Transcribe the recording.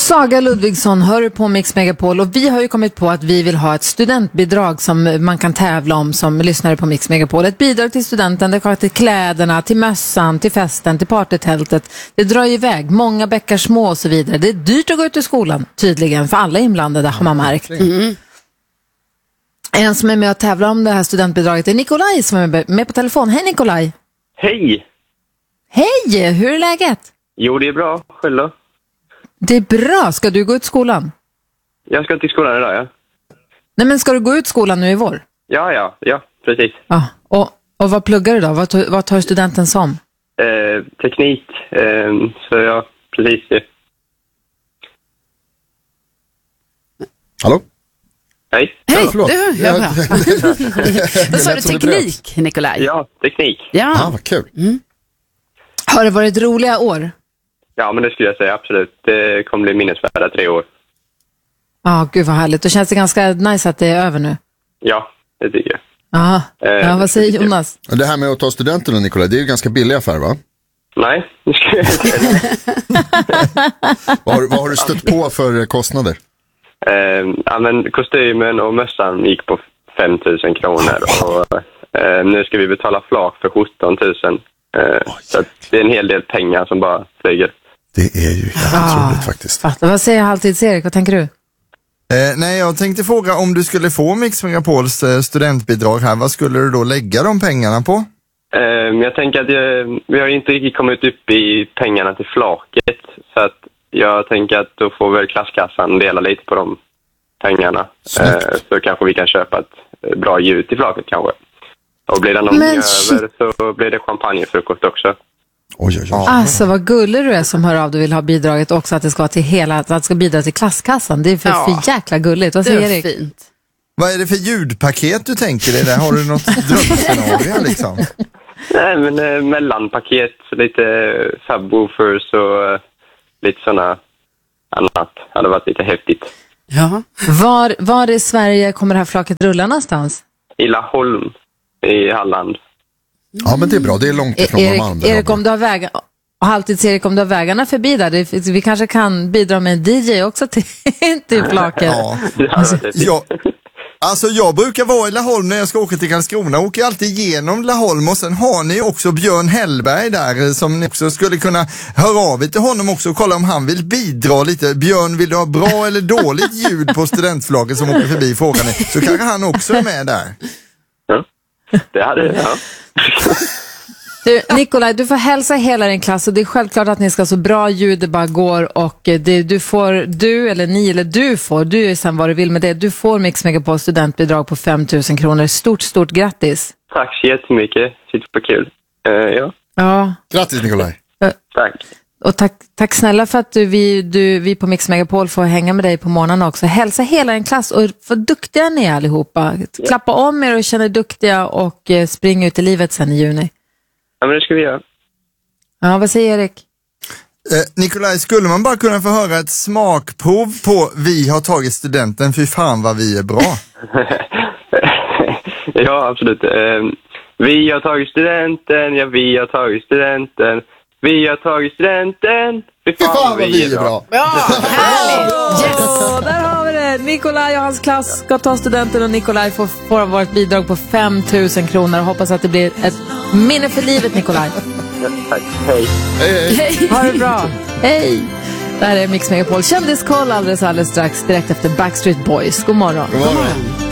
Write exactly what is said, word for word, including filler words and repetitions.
Saga Ludvigsson hör på Mix Megapol och vi har ju kommit på att vi vill ha ett studentbidrag som man kan tävla om som lyssnare på Mix Megapol. Ett bidrag till studenten, det går till kläderna, till mössan, till festen, till partytältet. Det drar iväg, många bäckar små och så vidare. Det är dyrt att gå ut i skolan, tydligen, för alla inblandade har man märkt. Mm. En som är med och tävlar om det här studentbidraget är Nikolaj som är med på telefon. Hej Nikolaj! Hej! Hej! Hur är läget? Jo, det är bra. Själv då? Det är bra. Ska du gå ut skolan? Jag ska till skolan idag, ja. Nej, men ska du gå ut skolan nu i vår? Ja, ja, ja, precis. Ja, och, och vad pluggar du då? Vad, tar, vad tar studenten som? Eh, teknik, eh, så ja, precis det. Hallå? Hej. Hej, Ja, förlåt. du, jag Ja. Då sa du lät som det teknik, Nikolaj. Ja, teknik. Ja. Ah, vad kul. Mm. Har det varit roliga år? Ja, men det skulle jag säga, absolut. Det kommer bli minnesvärda tre år. Ja, oh, gud vad härligt. Då känns det ganska nice att det är över nu. Ja, det tycker jag. Aha. Eh, ja, vad säger Jonas? Det här med att ta studenten, Nikolaj, det är ju ganska billig affär, va? Nej, nu ska jag inte säga det. vad, har, vad har du stött på för kostnader? Eh, ja, men kostymen och mössan gick på fem tusen kronor. Och eh, nu ska vi betala flak för sjutton tusen. Eh, så att det är en hel del pengar som bara flyger. Det är ju helt Ah, otroligt faktiskt. Fattar. Vad säger Halvtids-Erik? Vad tänker du? Eh, nej, jag tänkte fråga om du skulle få Mix Megapols eh, studentbidrag här, vad skulle du då lägga de pengarna på? Eh, jag tänker att jag, vi har inte riktigt kommit upp i pengarna till flaket. Så att jag tänker att då får väl klasskassan dela lite på de pengarna. Eh, så kanske vi kan köpa ett bra ljud till flaket kanske. Och blir det någon Men över shit. så blir det champagnefrukost också. Oj, oj, oj. Alltså vad gullig du är som hör av du vill ha bidraget också, att det ska till hela, att det ska bidra till klasskassan. Det är för, Ja. för jäkla gulligt. Vad Det säger är Erik? fint. Vad är det för ljudpaket du tänker dig där? Har du något drömscenario liksom? Nej, men eh, mellanpaket, lite subwoofers och eh, lite sådana annat. Det hade varit lite häftigt. Ja. Var, var i Sverige kommer det här flaket rulla någonstans? I Laholm i Halland. Ja, men det är bra. Det är långt ifrån Erik, de andra. Erik, om du har vägar, och Halvtids-Erik, om du har vägarna förbi där, det, vi kanske kan bidra med en D J också till, till flaket. Ja. Alltså, Jag, alltså jag brukar vara i Laholm när jag ska åka till Karlskrona. Åker alltid igenom Laholm och sen har ni också Björn Hellberg där som ni också skulle kunna höra av er till honom också och kolla om han vill bidra lite. Björn, vill du ha bra eller dåligt ljud på studentflaket som åker förbi, frågan är. Så kanske han också är med där. ja. Det hade ja. Du, Nikolaj, du får hälsa hela din klass och det är självklart att ni ska ha så bra ljud det bara går och det, du får, du eller ni eller du får, du är sen vad du vill med det, du får Mix Megapol studentbidrag på fem tusen kronor. Stort, stort grattis. Tack så jättemycket. Superkul. Uh, ja, Ja, Grattis, Nikolaj. tack. och tack, tack snälla för att du, vi, du, vi på Mix Megapol får hänga med dig på morgonen också. Hälsa hela din klass och vad duktiga ni är allihopa. Klappa om er och känn er duktiga och eh, spring ut i livet sen i juni. Ja, men det ska vi göra. Ja, vad säger Erik? Eh, Nikolaj, skulle man bara kunna få höra ett smakprov på Vi har tagit studenten, fy fan vad vi är bra. Ja, absolut. Uh, vi har tagit studenten, ja vi har tagit studenten. Vi har tagit studenten. Fy Fy fan vad vi är bra. Ja, härligt. Yes. Så där har vi det. Nikolaj och hans klass ska ta studenten och Nikolaj får, får vårt bidrag på fem tusen kronor. Hoppas att det blir ett minne för livet, Nikolaj. Tack. Hej. Hej, hej. Ha det bra. Hej! Det här är Mix Megapol. Kändiskoll alldeles, alldeles strax direkt efter Backstreet Boys. God morgon. God morgon.